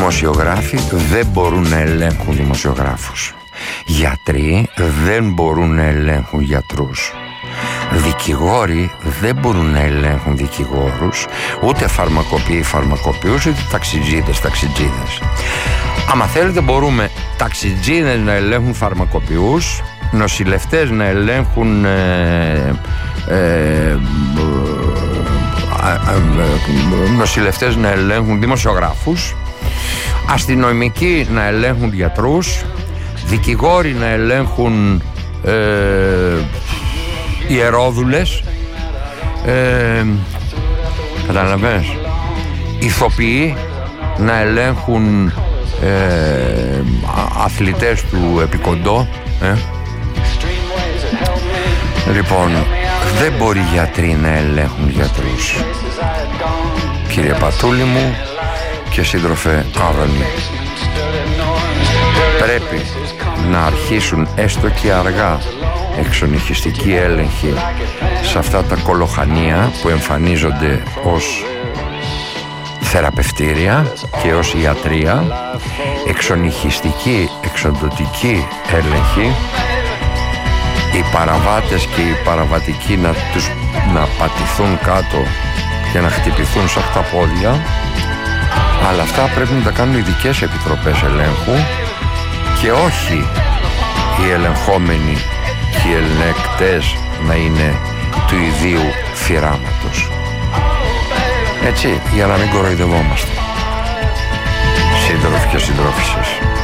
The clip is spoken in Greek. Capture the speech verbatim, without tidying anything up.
Δημοσιογράφοι δεν μπορούν να ελέγχουν δημοσιογράφους. Γιατροί δεν μπορούν να ελέγχουν γιατρούς. Δικηγόροι δεν μπορούν να ελέγχουν δικηγόρους, ούτε φαρμακοποιοί φαρμακοποιούς, ούτε ταξιτζίδες ταξιτζίδες. Άμα θέλετε μπορούμε ταξιτζίδες να ελέγχουν φαρμακοποιούς, νοσηλευτές να ελέγχουν ε, ε, ε, νοσηλευτές να ελέγχουν δημοσιογράφους, αστυνομικοί να ελέγχουν γιατρούς, δικηγόροι να ελέγχουν ε, ιερόδουλες, ε, καταλαβαίνεις, ηθοποιοί να ελέγχουν ε, αθλητές του επικοντό, ε. Λοιπόν, δεν μπορεί γιατροί να ελέγχουν γιατρούς. Κύριε Πατούλη μου και σύντροφε Άδωνη, πρέπει να αρχίσουν έστω και αργά εξονυχιστική έλεγχη σε αυτά τα κολοχανία που εμφανίζονται ως θεραπευτήρια και ως ιατρία, εξονυχιστική, εξοντοτική έλεγχη, οι παραβάτες και οι παραβατικοί να, τους, να πατηθούν κάτω και να χτυπηθούν σαν τα πόδια, αλλά αυτά πρέπει να τα κάνουν ειδικές επιτροπές ελέγχου και όχι οι ελεγχόμενοι και οι ελεγκτές να είναι του ιδίου φυράματος. Έτσι, για να μην κοροϊδευόμαστε, σύντροφοι και συντρόφισσες.